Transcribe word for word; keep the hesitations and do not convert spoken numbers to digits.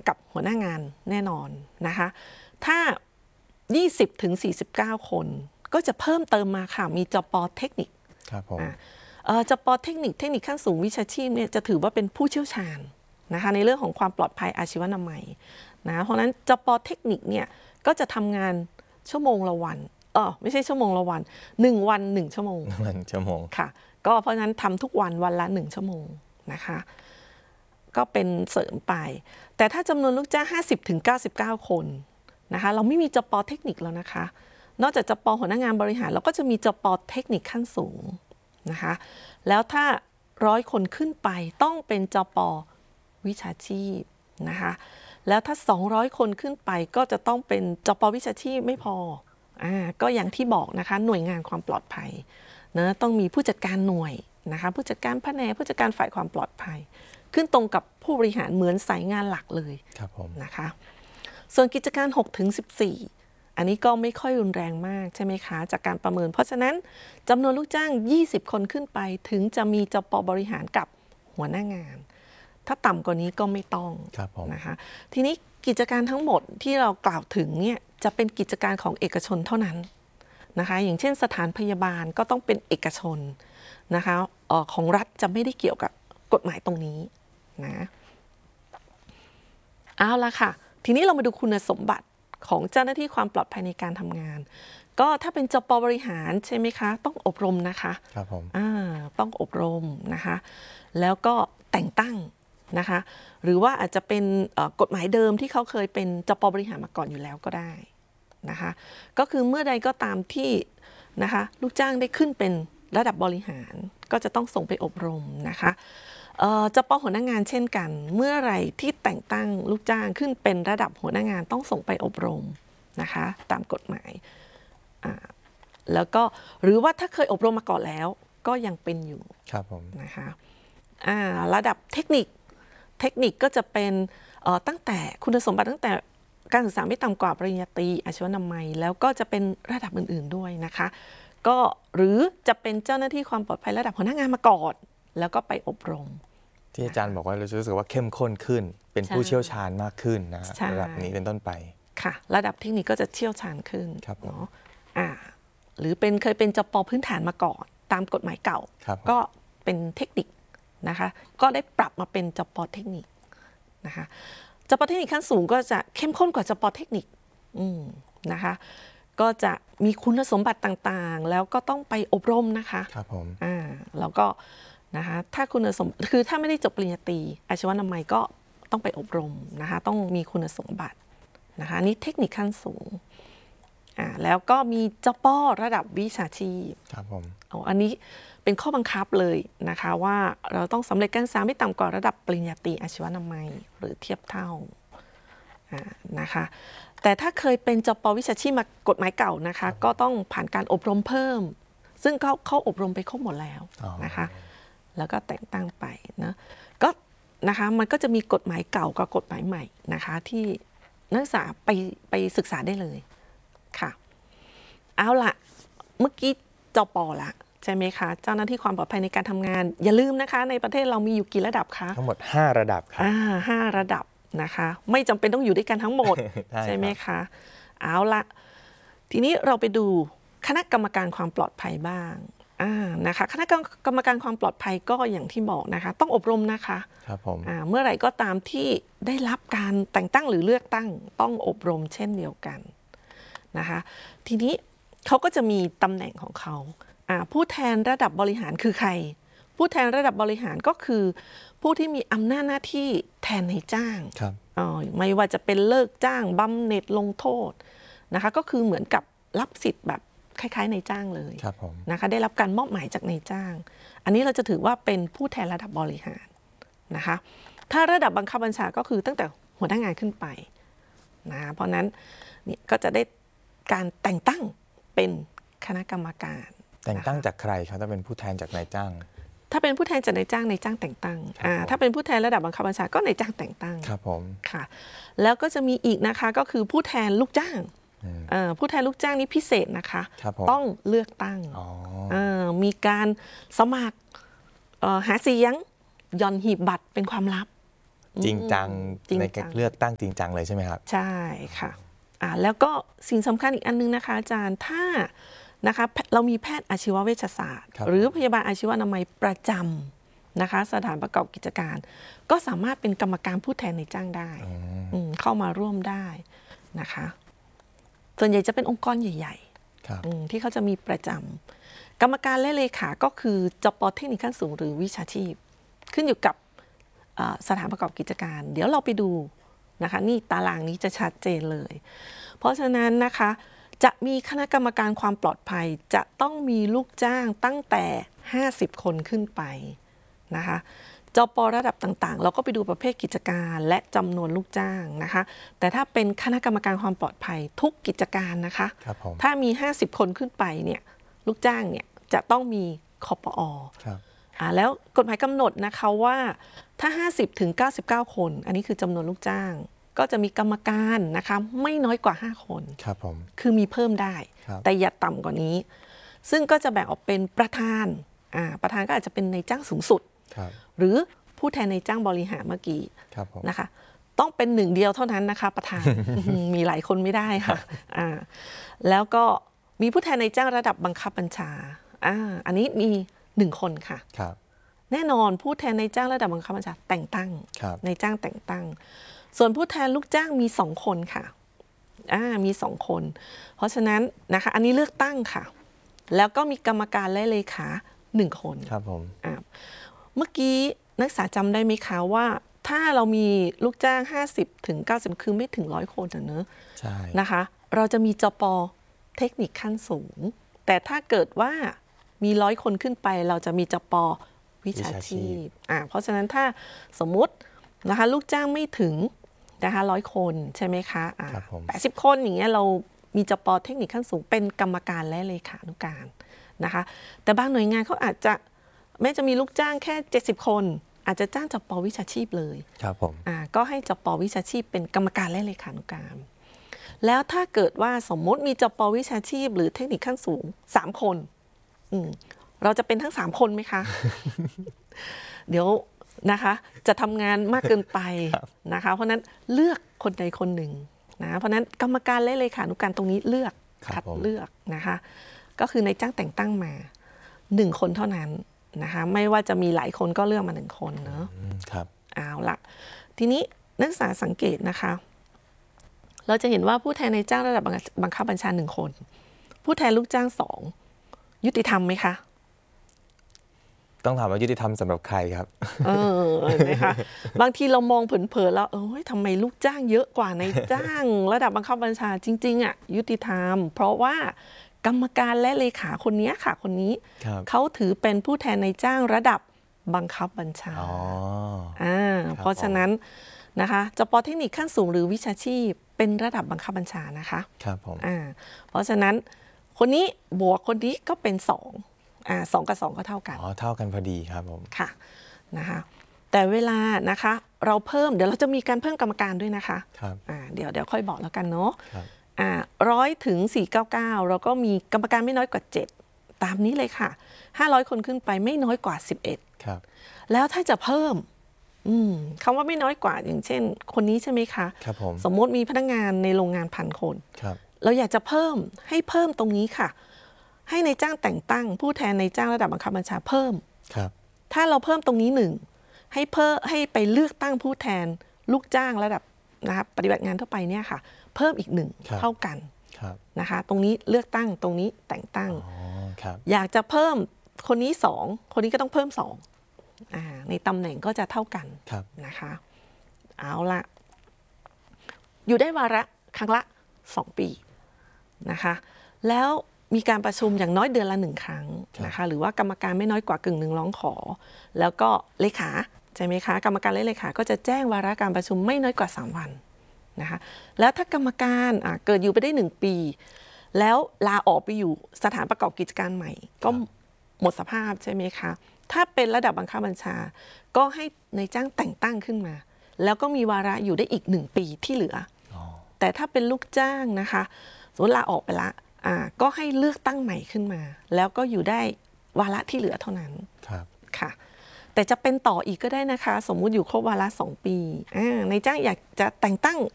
กับหัวหน้างานแน่นอนนะคะถ้ายี่สิบถึงสี่สิบเก้าคนก็จะเพิ่มเติมมาค่ะมีจป.เทคนิคครับผมจป.เทคนิคเทคนิคขั้นสูงวิชาชีพเนี่ยจะถือว่าเป็นผู้เชี่ยวชาญนะคะในเรื่องของความปลอดภัยอาชีวนามัยนะเพราะนั้นจป.เทคนิคเนี่ยก็จะทำงานชั่วโมงละวันเออไม่ใช่ชั่วโมงละวันหนึ่งวันหนึ่งชั่วโมงหนึ่งชั่วโมงค่ะก็เพราะฉะนั้นทำทุกวันวันละหนึ่งชั่วโมงนะคะก็เป็นเสริมไปแต่ถ้าจำนวนลูกจ้างห้าสิบถึงเก้าสิบเก้าคนนะคะเราไม่มีจป.เทคนิคแล้วนะคะนอกจากจป.หัวหน้างานบริหารเราก็จะมีจป.เทคนิคขั้นสูงนะคะแล้วถ้าร้อยคนขึ้นไปต้องเป็นจป.วิชาชีพนะคะแล้วถ้าสองร้อยคนขึ้นไปก็จะต้องเป็นจป.วิชาชีพไม่พออ่าก็อย่างที่บอกนะคะหน่วยงานความปลอดภัยนะต้องมีผู้จัดการหน่วยนะคะผู้จัดการแผนกผู้จัดการฝ่ายความปลอดภัยขึ้นตรงกับผู้บริหารเหมือนสายงานหลักเลยครับผมนะคะส่วนกิจการ หกถึงสิบสี่ อันนี้ก็ไม่ค่อยรุนแรงมากใช่ไหมคะจากการประเมินเพราะฉะนั้นจำนวนลูกจ้างยี่สิบคนขึ้นไปถึงจะมีจป.บริหารกับหัวหน้างานถ้าต่ำกว่านี้ก็ไม่ต้องนะคะทีนี้กิจการทั้งหมดที่เรากล่าวถึงเนี่ยจะเป็นกิจการของเอกชนเท่านั้นนะคะอย่างเช่นสถานพยาบาลก็ต้องเป็นเอกชนนะคะออของรัฐจะไม่ได้เกี่ยวกับกฎหมายตรงนี้นะเอาละค่ะทีนี้เรามาดูคุณสมบัติของเจ้าหน้าที่ความปลอดภัยในการทำงานก็ถ้าเป็นจป.บริหารใช่ไหมคะต้องอบรมนะคะครับผมอ่าต้องอบรมนะคะแล้วก็แต่งตั้งนะคะหรือว่าอาจจะเป็นกฎหมายเดิมที่เขาเคยเป็นจป.บริหารมาก่อนอยู่แล้วก็ได้นะคะก็คือเมื่อใดก็ตามที่นะคะลูกจ้างได้ขึ้นเป็นระดับบริหารก็จะต้องส่งไปอบรมนะคะจป.หัวหน้างานเช่นกันเมื่อไหร่ที่แต่งตั้งลูกจ้างขึ้นเป็นระดับหัวหน้างานต้องส่งไปอบรมนะคะตามกฎหมายแล้วก็หรือว่าถ้าเคยอบรมมาก่อนแล้วก็ยังเป็นอยู่ครับผมนะคะระดับเทคนิคเทคนิคก็จะเป็นตั้งแต่คุณสมบัติตั้งแต่การศึกษาไม่ต่ำกว่าปริญญาตรีอาชีวนามัยแล้วก็จะเป็นระดับอื่นๆด้วยนะคะก็หรือจะเป็นเจ้าหน้าที่ความปลอดภัยระดับหัวหน้างานมาก่อนแล้วก็ไปอบรมที่อาจารย์บอกว่าเรารู้สึกว่าเข้มข้นขึ้นเป็นผู้เชี่ยวชาญมากขึ้นนะระดับนี้เป็นต้นไปค่ะระดับเทคนิคก็จะเชี่ยวชาญขึ้นเนาะอ่าหรือเป็นเคยเป็นจป.พื้นฐานมาก่อนตามกฎหมายเก่าก็เป็นเทคนิคนะคะก็ได้ปรับมาเป็นจป.เทคนิคนะคะจป.เทคนิคขั้นสูงก็จะเข้มข้นกว่าจป.เทคนิคนะคะก็จะมีคุณสมบัติต่างๆแล้วก็ต้องไปอบรมนะคะครับผมอ่าแล้วก็นะคะถ้าคุณสมคือถ้าไม่ได้จบปริญญาตรีอาชีวนามัยก็ต้องไปอบรมนะคะต้องมีคุณสมบัตินะคะนี่เทคนิคขั้นสูงอ่าแล้วก็มีจป.ระดับวิชาชีพครับผมเอาอันนี้เป็นข้อบังคับเลยนะคะว่าเราต้องสำเร็จการศึกษาไม่ต่ำกว่าระดับปริญญาตรีอาชีวนามัยหรือเทียบเท่านะคะแต่ถ้าเคยเป็นจป.วิชาชีพมากฎหมายเก่านะคะก็ต้องผ่านการอบรมเพิ่มซึ่งเขาเขาอบรมไปครบหมดแล้วนะคะแล้วก็แต่งตั้งไปนะก็นะคะมันก็จะมีกฎหมายเก่ากับกฎหมายใหม่นะคะที่นักศึกษาไปไปศึกษาได้เลยค่ะเอาล่ะเมื่อกี้จป.ละใช่ไหมคะเจ้าหน้าที่ความปลอดภัยในการทำงานอย่าลืมนะคะในประเทศเรามีอยู่กี่ระดับคะทั้งหมดห้าระดับครับอ่าห้าระดับนะคะไม่จำเป็นต้องอยู่ด้วยกันทั้งหมด ใช่ไหมคะเอาละทีนี้เราไปดูคณะกรรมการความปลอดภัยบ้างอ่านะคะคณะกรรมการความปลอดภัยก็อย่างที่บอกนะคะต้องอบรมนะคะครับผมอ่าเมื่อไหร่ก็ตามที่ได้รับการแต่งตั้งหรือเลือกตั้งต้องอบรมเช่นเดียวกันนะคะทีนี้เขาก็จะมีตำแหน่งของเขาผู้แทนระดับบริหารคือใครผู้แทนระดับบริหารก็คือผู้ที่มีอำนาจหน้าที่แทนในจ้างไม่ว่าจะเป็นเลิกจ้างบำเหน็จลงโทษนะคะก็คือเหมือนกับรับสิทธิ์แบบคล้ายๆในจ้างเลยนะคะได้รับการมอบหมายจากในจ้างอันนี้เราจะถือว่าเป็นผู้แทนระดับบริหารนะคะถ้าระดับบังคับบัญชาก็คือตั้งแต่หัวหน้างานขึ้นไปนะเพราะนั้นเนี่ยก็จะได้การแต่งตั้งเป็นคณะกรรมการแต่งตั้งจากใครครับถ้าเป็นผู้แทนจากนายจ้างถ้าเป็นผู้แทนจากนายจ้างนายจ้างแต่งตั้งอ่าถ้าเป็นผู้แทนระดับบังคับบัญชาก็นายจ้างแต่งตั้งครับผมค่ะแล้วก็จะมีอีกนะคะก็คือผู้แทนลูกจ้างผู้แทนลูกจ้างนี้พิเศษนะคะต้องเลือกตั้งมีการสมัครหาเสียงย่อนหีบบัตรเป็นความลับจริงจังจริงในจังการเลือกตั้งจริงจังเลยใช่ไหมครับใช่ค่ะอ่าแล้วก็สิ่งสำคัญอีกอันนึงนะคะอาจารย์ถ้านะคะเรามีแพทย์อาชีวเวชศาสตร์ครับหรือพยาบาลอาชีวนามัยประจำนะคะสถานประกอบกิจการ ก็สามารถเป็นกรรมการผู้แทนในจ้างได้อืมเข้ามาร่วมได้นะคะส่วนใหญ่จะเป็นองค์กรใหญ่ครับๆอืมที่เขาจะมีประจำกรรมการและเลขาก็คือจป.เทคนิคขั้นสูงหรือวิชาชีพ ขึ้นอยู่กับอ่าสถานประกอบกิจการ เดี๋ยวเราไปดูนะคะนี่ตารางนี้จะชัดเจนเลย เพราะฉะนั้นนะคะจะมีคณะกรรมการความปลอดภัยจะต้องมีลูกจ้างตั้งแต่ห้าสิบคนขึ้นไปนะคะจป.ระดับต่างๆ เราก็ไปดูประเภทกิจการและจำนวนลูกจ้างนะคะแต่ถ้าเป็นคณะกรรมการความปลอดภัยทุกกิจการนะคะครับผมถ้ามีห้าสิบคนขึ้นไปเนี่ยลูกจ้างเนี่ยจะต้องมีคปอครับอ่าแล้วกฎหมายกำหนดนะคะว่าถ้าห้าสิบถึงเก้าสิบเก้าคน อันนี้คือจำนวนลูกจ้าง ก็จะมีกรรมการนะคะไม่น้อยกว่าห้าคนครับผมคือมีเพิ่มได้ครับแต่อย่าต่ำกว่านี้ ซึ่งก็จะแบ่งออกเป็นประธานอ่าประธานก็อาจจะเป็นในจ้างสูงสุดครับหรือผู้แทนในจ้างบริหารเมื่อกี้ครับผมนะคะต้องเป็นหนึ่งเดียวเท่านั้นนะคะประธาน มีหลายคนไม่ได้ค่ะอ่าแล้วก็มีผู้แทนในจ้างระดับบังคับบัญชาอ่าอันนี้มีหนึ่งคนค่ะครับแน่นอนผู้แทนในจ้างระดับบังคับบัญชาแต่งตั้งครับในจ้างแต่งตั้ง ส่วนผู้แทนลูกจ้างมีสองคนค่ะอ่ามีสองคน เพราะฉะนั้นนะคะอันนี้เลือกตั้งค่ะ แล้วก็มีกรรมการและเลขาหนึ่งคนครับผมอ่าเมื่อกี้นักศึกษาจำได้ไหมคะว่า ถ้าเรามีลูกจ้าง ห้าสิบถึงเก้าสิบ คือไม่ถึงร้อยคนอะเนอะใช่นะคะเราจะมีจป.เทคนิคขั้นสูง แต่ถ้าเกิดว่ามีร้อยคนขึ้นไป เราจะมีจป.วิชาชีพอ่าเพราะฉะนั้นถ้าสมมุตินะคะลูกจ้างไม่ถึงนะคะร้อยคนใช่ไหมคะอ่าครับผมแปดสิบคนอย่างเงี้ยเรามีจป.เทคนิคขั้นสูงเป็นกรรมการและเลขานุการนะคะแต่บางหน่วยงานเขาอาจจะแม้จะมีลูกจ้างแค่เจ็ดสิบคน อาจจะจ้างจป.วิชาชีพเลยครับผมอ่าก็ให้จป.วิชาชีพเป็นกรรมการและเลขานุการ แล้วถ้าเกิดว่าสมมติมีจป.วิชาชีพหรือเทคนิคขั้นสูงสามคนอืมเราจะเป็นทั้งสามคนไหมคะ เดี๋ยวนะคะจะทำงานมากเกินไปนะคะเพราะนั้นเลือกคนใดคนหนึ่งนะเพราะนั้นกรรมการและเลขานุการตรงนี้เลือกครับคัดผมเลือกนะคะก็คือในจ้างแต่งตั้งมาหนึ่งคนเท่านั้นนะคะไม่ว่าจะมีหลายคนก็เลือกมาหนึ่งคนเนาะอืมครับเอาละทีนี้นักศึกษาสังเกตนะคะ เราจะเห็นว่าผู้แทนในจ้างระดับบังคับบัญชาหนึ่งคน ผู้แทนลูกจ้างสองยุติธรรมไหมคะต้องถามว่ายุติธรรมสำหรับใครครับเออนะคะบางทีเรามองเผินๆแล้วเอ้ยทำไมลูกจ้างเยอะกว่าในจ้าง ระดับบังคับบัญชาจริงๆอ่ะยุติธรรม เพราะว่ากรรมการและเลขาคนนี้ค่ะคนนี้ครับเขาถือเป็นผู้แทนในจ้างระดับบังคับบัญชาอ๋ออ่าครับเพราะฉะนั้นนะคะจป.เทคนิคขั้นสูงหรือวิชาชีพเป็นระดับบังคับบัญชานะคะครับผมอ่าเพราะฉะนั้นคนนี้บวกคนนี้ก็เป็นสองอ่าสองกับสองก็เท่ากันอ๋อ เท่ากันพอดีครับผมค่ะนะคะแต่เวลานะคะเราเพิ่มเดี๋ยวเราจะมีการเพิ่มกรรมการด้วยนะคะครับอ่าเดี๋ยวเดี๋ยวค่อยบอกแล้วกันเนาะครับอ่าร้อยถึงสี่เก้าเก้าเราก็มีกรรมการไม่น้อยกว่าเจ็ดตามนี้เลยค่ะห้าร้อยคนขึ้นไปไม่น้อยกว่าสิบเอ็ดครับแล้วถ้าจะเพิ่มอืมคำว่าไม่น้อยกว่าอย่างเช่น คนนี้ใช่ไหมคะครับผมสมมติมีพนักงานในโรงงานพันคนครับเราอยากจะเพิ่มให้เพิ่มตรงนี้ค่ะ ให้ในจ้างแต่งตั้ง ผู้แทนในจ้างระดับบังคับบัญชาเพิ่มครับถ้าเราเพิ่มตรงนี้หนึ่งให้เพิ่มให้ไปเลือกตั้งผู้แทนลูกจ้างระดับนะครับปฏิบัติงานทั่วไปเนี่ยค่ะ เพิ่มอีกหนึ่งครับเท่ากันครับนะคะ ตรงนี้เลือกตั้งตรงนี้แต่งตั้งอ๋อ ครับอยากจะเพิ่มคนนี้สองคนนี้ก็ต้องเพิ่มสองอ่าในตำแหน่งก็จะเท่ากันครับนะคะ เอาละอยู่ได้วาระครั้งละสองปีนะคะ แล้วมีการประชุมอย่างน้อยเดือนละหนึ่งครั้งนะคะหรือว่ากรรมการไม่น้อยกว่ากึ่งหนึ่งร้องขอ แล้วก็เลขาใช่ไหมคะกรรมการและเลขาก็จะแจ้งวาระการประชุมไม่น้อยกว่าสามวันนะคะแล้วถ้ากรรมการอ่ะเกิดอยู่ไปได้หนึ่งปี แล้วลาออกไปอยู่สถานประกอบกิจการใหม่ ก็หมดสภาพใช่ไหมคะถ้าเป็นระดับบังคับบัญชา ก็ให้ในจ้างแต่งตั้งขึ้นมา แล้วก็มีวาระอยู่ได้อีกหนึ่งปีที่เหลืออ๋อแต่ถ้าเป็นลูกจ้างนะคะสมมติลาออกไปละอ่าก็ให้เลือกตั้งใหม่ขึ้นมา แล้วก็อยู่ได้วาระที่เหลือเท่านั้นครับค่ะแต่จะเป็นต่ออีกก็ได้นะคะ สมมุติอยู่ครบวาระสองปีอ่านายจ้างอยากจะแต่งตั้ง